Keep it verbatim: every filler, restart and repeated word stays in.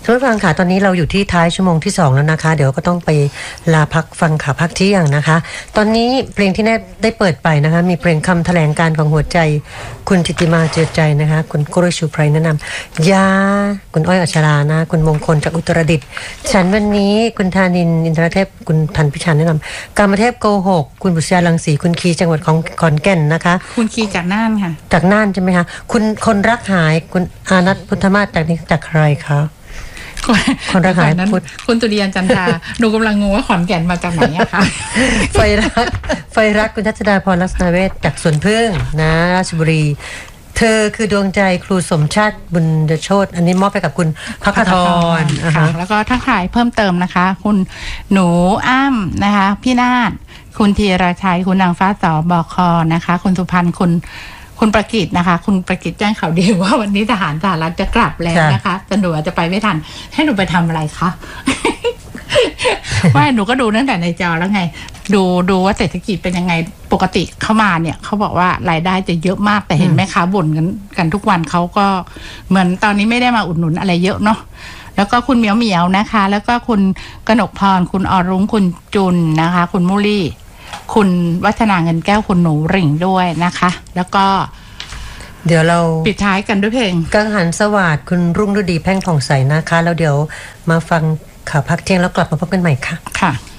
ท่านผู้ฟังค่ะตอนนี้เราอยู่ที่ท้ายชั่วโมงที่สองแล้วนะคะเดี๋ยวก็ต้องไปลาพักฟังข่าวพักเที่ยงนะคะตอนนี้เพลงที่แน่ได้เปิดไปนะคะมีเพลงคำแถลงการของหัวใจคุณจิตติมาเจือใจนะคะคุณกุรชูไพรแนะนำยาคุณอ้อยอัชรานะคุณมงคลจากอุตรดิตถ์ฉันวันนี้คุณธานินอินทรเทพคุณพันพิชันแนะนำกามเทพโกหกคุณบุษยาลังสีคุณคีจังหวัดของขอนแก่นนะคะคุณคีจากน่านค่ะจากน่านใช่ไหมคะคุณคนรักหายคุณอานัทพุทธมาศจากนี้จากใครคะคนรักหายนั้นคุณตุเรียนจันทราหนูกำลังงงว่าขอนแก่นมาจากไหนอะคะไฟรักไฟรักคุณทัศดาพรลักษณะเวชจากสวนพึ่งนะราชบุรีเธอคือดวงใจครูสมชาติบุญโชติอันนี้มอบไปกับคุณภัคทรค่ะแล้วก็ทักทายเพิ่มเติมนะคะคุณหนูอ้ำนะคะพี่นาฏคุณธีรชัยคุณนางฟ้าสบคนะคะคุณสุพันธ์คุณคุณประกิตนะคะคุณประกิตแจ้งข่าวดีว่าวันนี้ทหารสหรัฐจะกลับแล้วนะคะแต่หนูอาจจะไปไม่ทันให้หนูไปทำอะไรคะว่าหนูก็ดูตั้งแต่ในจอแล้วไงดูดูว่าเศรษฐกิจเป็นยังไงปกติเข้ามาเนี่ยเขาบอกว่ารายได้จะเยอะมากแต่เห็นแม่ค้าบ่นกันกันทุกวันเขาก็เหมือนตอนนี้ไม่ได้มาอุดหนุนอะไรเยอะเนาะแล้วก็คุณเหมียวเหมียวนะคะแล้วก็คุณกนกพรคุณอรุ้งคุณจุนนะคะคุณมุลี่คุณวัฒนาเงินแก้วคุณหนูริ่งด้วยนะคะแล้วก็เดี๋ยวเราปิดท้ายกันด้วยเพลงกังหันสวัสดิ์คุณรุ่งฤดีแพ่งผ่องใสนะคะแล้วเดี๋ยวมาฟังข่าวพักเที่ยงแล้วกลับมาพบกันใหม่ค่ะค่ะ